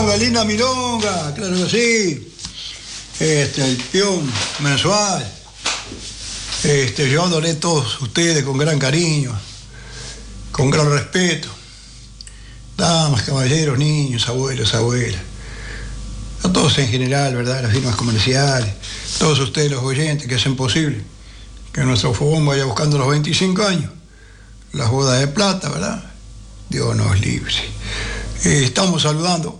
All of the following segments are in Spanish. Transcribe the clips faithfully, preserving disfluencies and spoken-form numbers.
Milonga, linda milonga, claro que sí. Este, el peón mensual. Este, llevándole a todos ustedes con gran cariño, con gran respeto. Damas, caballeros, niños, abuelos, abuelas. A todos en general, ¿verdad? Las firmas comerciales. Todos ustedes los oyentes que hacen posible que nuestro fogón vaya buscando los veinticinco años. Las bodas de plata, ¿verdad? Dios nos libre. Eh, estamos saludando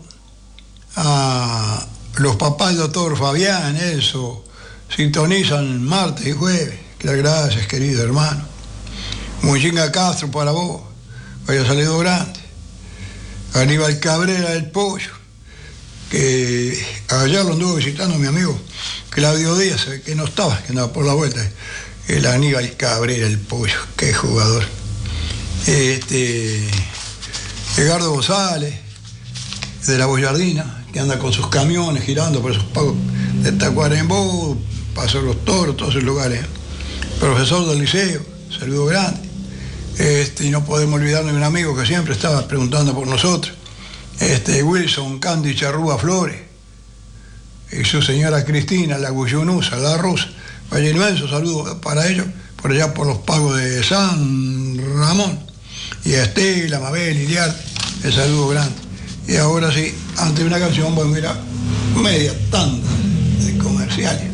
a los papás del doctor Fabián, eso. Sintonizan martes y jueves. Las gracias, querido hermano. Muchinga Castro para vos. Vaya salido grande. Aníbal Cabrera del Pollo, que ayer lo anduvo visitando mi amigo Claudio Díaz, que no estaba, que andaba por la vuelta. El Aníbal Cabrera del Pollo, qué jugador. Este, Edgardo González, de la Boyardina, que anda con sus camiones girando por esos pagos de Tacuarembó, Paso de los Toros, todos esos lugares. Profesor del liceo, saludo grande. Este, y no podemos olvidarnos de un amigo que siempre estaba preguntando por nosotros, este, Wilson Candy Charrúa Flores, y su señora Cristina, la Guyunusa, la rusa. Vaya inmenso saludo para ellos, por allá por los pagos de San Ramón. Y a Estela, Mabel, Iliar, el saludo grande. Y ahora sí, antes de una canción, voy a mirar media tanda de comerciales.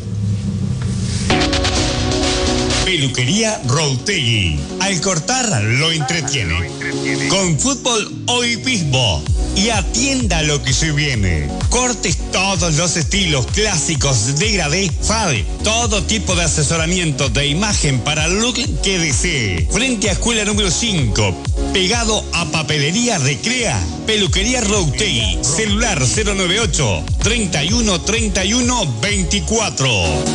Peluquería Routegui. Al cortar lo entretiene. Con fútbol o hipismo. Y atienda lo que se viene. Cortes todos los estilos clásicos, degradé, fade. Todo tipo de asesoramiento de imagen para el look que desee. Frente a escuela número cinco. Pegado a Papelería Recrea. Peluquería Routegui. Celular cero noventa y ocho, treinta y uno, treinta y uno, veinticuatro.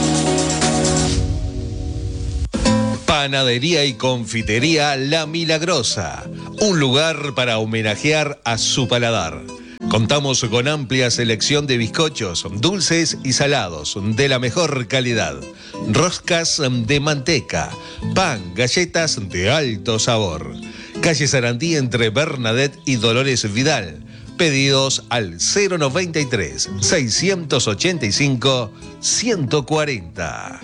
Panadería y confitería La Milagrosa, un lugar para homenajear a su paladar. Contamos con amplia selección de bizcochos, dulces y salados de la mejor calidad, roscas de manteca, pan, galletas de alto sabor. Calle Sarandí entre Bernadette y Dolores Vidal. Pedidos al cero noventa y tres, seiscientos ochenta y cinco, ciento cuarenta.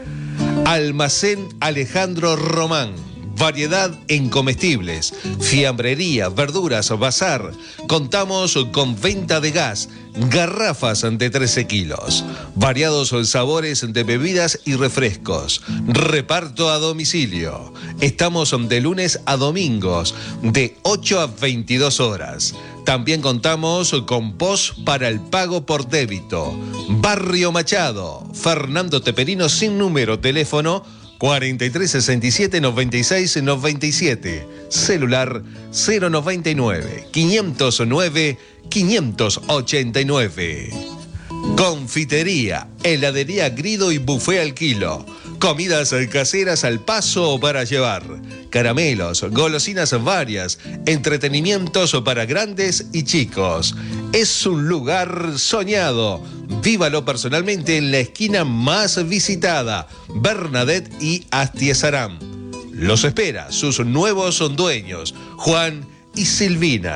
Almacén Alejandro Román, variedad en comestibles, fiambrería, verduras, bazar. Contamos con venta de gas, garrafas de trece kilos, variados sabores de bebidas y refrescos, reparto a domicilio. Estamos de lunes a domingos, de ocho a veintidós horas. También contamos con P O S para el pago por débito. Barrio Machado, Fernando Teperino sin número, teléfono cuarenta y tres sesenta y siete, noventa y seis noventa y siete. Celular cero noventa y nueve, quinientos nueve, quinientos ochenta y nueve. Confitería, heladería Grido y buffet al kilo. Comidas caseras al paso o para llevar. Caramelos, golosinas varias, entretenimientos para grandes y chicos. Es un lugar soñado. Vívalo personalmente en la esquina más visitada, Bernadette y Astiezarán. Los espera sus nuevos dueños, Juan y Silvina.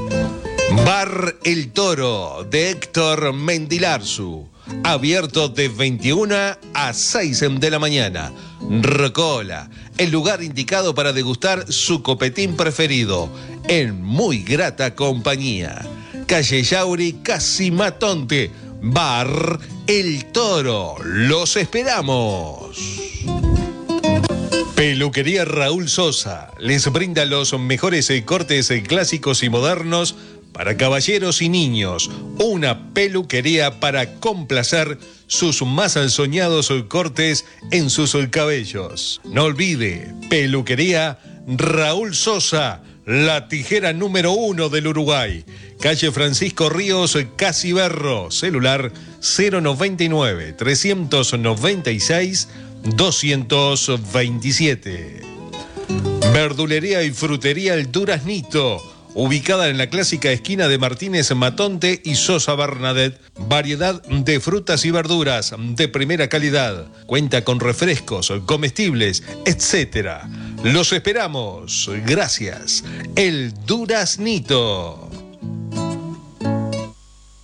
Bar El Toro de Héctor Mendilarzu. Abierto de veintiuna a seis de la mañana. Rocola, el lugar indicado para degustar su copetín preferido, en muy grata compañía. Calle Yauri, casi Matonte. Bar El Toro. Los esperamos. Peluquería Raúl Sosa les brinda los mejores cortes clásicos y modernos para caballeros y niños. Una peluquería para complacer sus más soñados cortes en sus cabellos. No olvide, Peluquería Raúl Sosa, la tijera número uno del Uruguay. Calle Francisco Ríos, Casiberro. Celular cero noventa y nueve, trescientos noventa y seis, doscientos veintisiete. Verdulería y frutería El Duraznito, ubicada en la clásica esquina de Martínez Matonte y Sosa Bernadette. Variedad de frutas y verduras de primera calidad. Cuenta con refrescos, comestibles, etcétera. Los esperamos. Gracias. El Duraznito.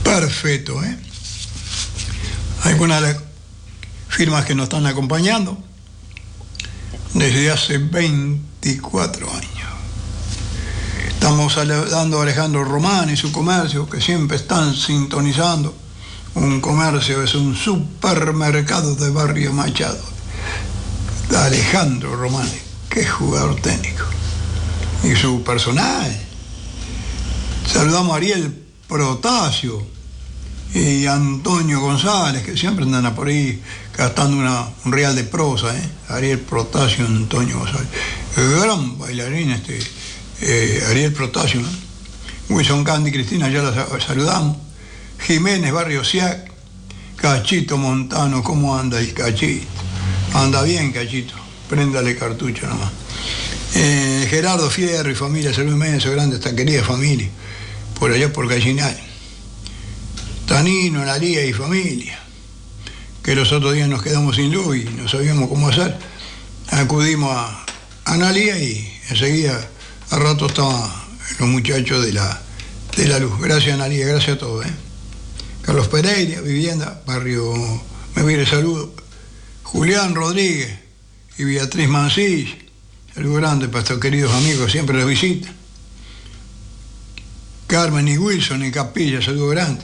Perfecto, ¿eh? Algunas de las firmas que nos están acompañando desde hace veinticuatro años. Estamos saludando a Alejandro Román y su comercio, que siempre están sintonizando. Un comercio es un supermercado de Barrio Machado. Alejandro Román, qué jugador técnico. Y su personal. Saludamos a Ariel Protasio y Antonio González, que siempre andan por ahí gastando una, un real de prosa, ¿eh? Ariel Protasio y Antonio González. El gran bailarín este, eh, Ariel Protasio, ¿eh? Wilson Candy, Cristina, ya la saludamos. Jiménez, Barrio Siac, Cachito Montano, ¿cómo anda el Cachito? Anda bien, Cachito, préndale cartucho nomás. Eh, Gerardo Fierro y familia, salud inmenso, grande esta querida familia, por allá por Gallinal. Tanino, Analía y familia, que los otros días nos quedamos sin luz y no sabíamos cómo hacer. Acudimos a Analía y enseguida, a rato estaban los muchachos de la, de la luz. Gracias, Analía, gracias a todos, ¿eh? Carlos Pereira, vivienda, barrio Mevire, saludo. Julián Rodríguez y Beatriz Mancilla, saludo grande para estos queridos amigos, siempre los visitan. Carmen y Wilson en Capilla, saludo grande.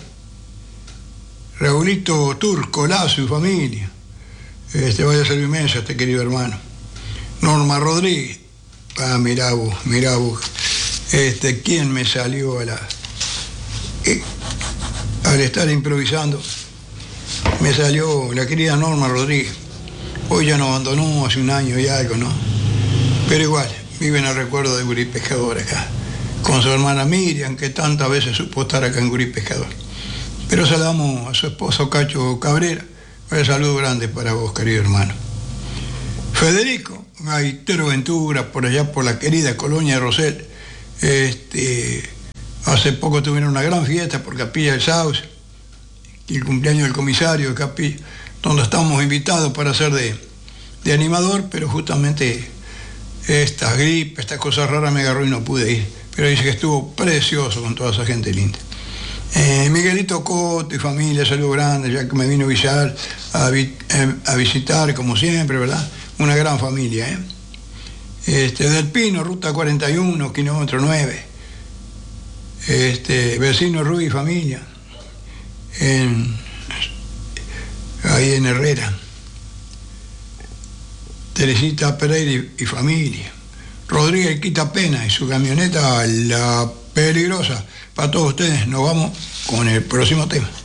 Raulito Turco, Lazo y familia, este vaya a ser inmenso este querido hermano. Norma Rodríguez, ah, mirá vos, mirá vos, este, ¿quién me salió a la... Eh, al estar improvisando, me salió la querida Norma Rodríguez. Hoy ya nos abandonó hace un año y algo, ¿no? Pero igual, vive en el recuerdo de Gurí Pescador acá, con su hermana Miriam, que tantas veces supo estar acá en Gurí Pescador. Pero saludamos a su esposo Cacho Cabrera. Un saludo grande para vos, querido hermano. Federico, gaitero Ventura, por allá por la querida colonia de Rosel. Este... Hace poco tuvieron una gran fiesta por Capilla del Sauce, y el cumpleaños del comisario de Capilla, donde estamos invitados para ser de, de animador, pero justamente esta gripe, estas cosas raras me agarró y no pude ir. Pero dice que estuvo precioso con toda esa gente linda. Eh, Miguelito Coto y familia, saludo grande, ya que me vino a visitar, a, vi, eh, a visitar como siempre, ¿verdad? Una gran familia, ¿eh? Este, Del Pino, ruta cuarenta y uno, kilómetro nueve. Este, vecino Ruiz y familia, en, ahí en Herrera. Teresita Pereira y, y familia. Rodríguez Quitapena y su camioneta La Peligrosa. Para todos ustedes, nos vamos con el próximo tema.